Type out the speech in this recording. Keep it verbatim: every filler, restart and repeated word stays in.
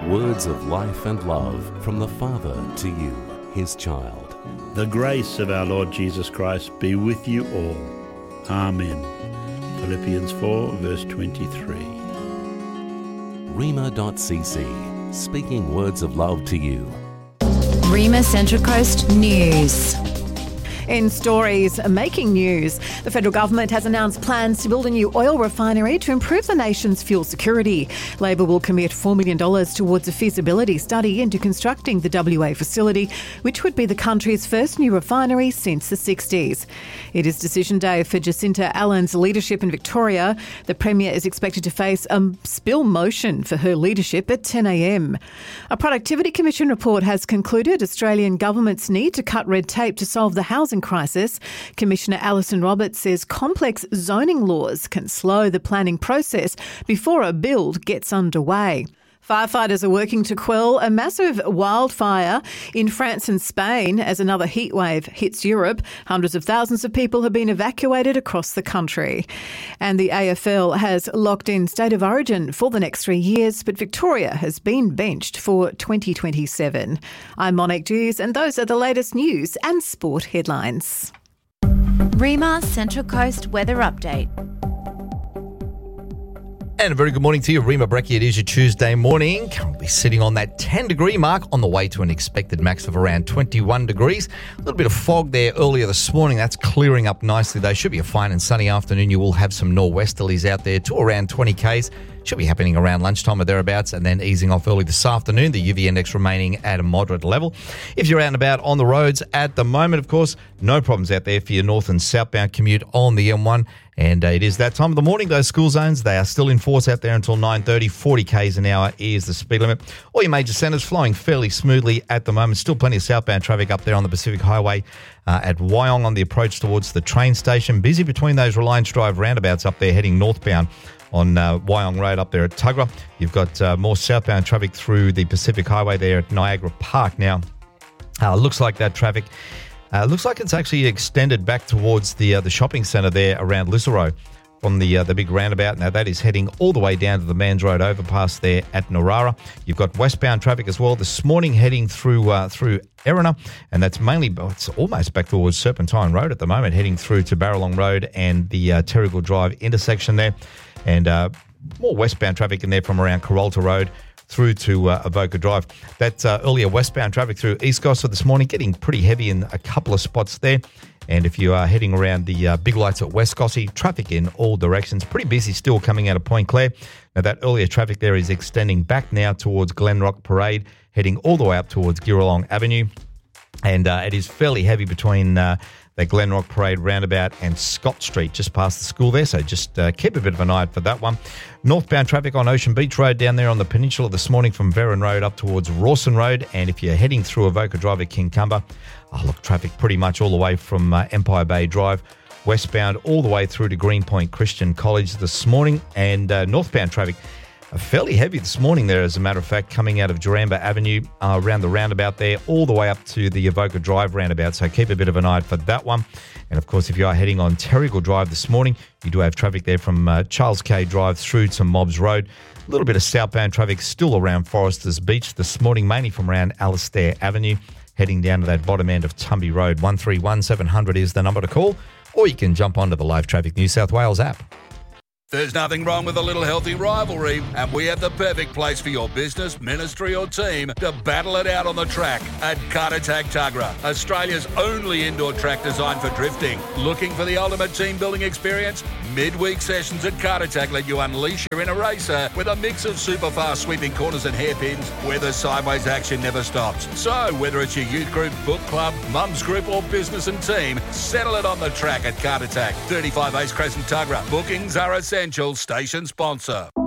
Words of life and love from the Father to you, his child. The grace of our Lord Jesus Christ be with you all. Amen. Philippians four, verse twenty-three. Rhema dot c c, speaking words of love to you. Rhema Central Coast News. In stories making news, the federal government has announced plans to build a new oil refinery to improve the nation's fuel security. Labor will commit four million dollars towards a feasibility study into constructing the W A facility, which would be the country's first new refinery since the sixties. It is decision day for Jacinta Allen's leadership in Victoria. The Premier is expected to face a spill motion for her leadership at ten a m. A Productivity Commission report has concluded Australian governments need to cut red tape to solve the housing crisis. Commissioner Alison Roberts says complex zoning laws can slow the planning process before a build gets underway. Firefighters are working to quell a massive wildfire in France and Spain as another heatwave hits Europe. Hundreds of thousands of people have been evacuated across the country. And the A F L has locked in state of origin for the next three years, but Victoria has been benched for twenty twenty-seven. I'm Monique Dews, and those are the latest news and sport headlines. Rhema Central Coast Weather Update. And a very good morning to you, Rhema Brekkie. It is your Tuesday morning. Currently sitting on that ten degree mark on the way to an expected max of around twenty-one degrees. A little bit of fog there earlier this morning. That's clearing up nicely though. Should be a fine and sunny afternoon. You will have some nor'westerlies out there to around twenty kays. Should be happening around lunchtime or thereabouts, and then easing off early this afternoon. The U V index remaining at a moderate level. If you're out and about on the roads at the moment, of course, no problems out there for your north and southbound commute on the M one. And uh, it is that time of the morning. Those school zones, they are still in force out there until nine thirty. forty kays an hour is the speed limit. All your major centres flowing fairly smoothly at the moment. Still plenty of southbound traffic up there on the Pacific Highway uh, at Wyong on the approach towards the train station. Busy between those Reliance Drive roundabouts up there heading northbound on uh, Wyong Road up there at Tuggerah. You've got uh, more southbound traffic through the Pacific Highway there at Niagara Park now. Uh, looks like that traffic... Uh, looks like it's actually extended back towards the uh, the shopping centre there around Lisserow from the uh, the big roundabout. Now that is heading all the way down to the Mans Road overpass there at Narara. You've got westbound traffic as well this morning heading through uh, through Erina, and that's mainly, it's almost back towards Serpentine Road at the moment, heading through to Barralong Road and the uh, Terrigal Drive intersection there, and uh, more westbound traffic in there from around Carolta Road through to uh, Avoca Drive. That uh, earlier westbound traffic through East Gosford this morning getting pretty heavy in a couple of spots there. And if you are heading around the uh, big lights at West Gossie, traffic in all directions. Pretty busy still coming out of Point Clare. Now that earlier traffic there is extending back now towards Glenrock Parade, heading all the way up towards Girralong Avenue. And uh, it is fairly heavy between uh, the Glenrock Parade roundabout and Scott Street, just past the school there. So just uh, keep a bit of an eye out for that one. Northbound traffic on Ocean Beach Road down there on the peninsula this morning from Verron Road up towards Rawson Road. And if you're heading through Avoca Drive at Kincumber, oh, look, traffic pretty much all the way from uh, Empire Bay Drive westbound all the way through to Greenpoint Christian College this morning. And uh, northbound traffic Uh, fairly heavy this morning there, as a matter of fact, coming out of Jaramba Avenue uh, around the roundabout there, all the way up to the Avoca Drive roundabout. So keep a bit of an eye out for that one. And of course, if you are heading on Terrigal Drive this morning, you do have traffic there from uh, Charles K Drive through to Mobbs Road. A little bit of southbound traffic still around Foresters Beach this morning, mainly from around Alastair Avenue, heading down to that bottom end of Tumby Road. one three one seven hundred is the number to call, or you can jump onto the Live Traffic New South Wales app. There's nothing wrong with a little healthy rivalry, and we have the perfect place for your business, ministry or team to battle it out on the track at Kartatak Tuggerah, Australia's only indoor track designed for drifting. Looking for the ultimate team building experience? Midweek sessions at Kartatak let you unleash your inner racer with a mix of super fast sweeping corners and hairpins where the sideways action never stops. So whether it's your youth group, book club, mum's group or business and team, settle it on the track at Kartatak, thirty-five Ace Crescent Tuggerah. Bookings are essential. Station sponsor.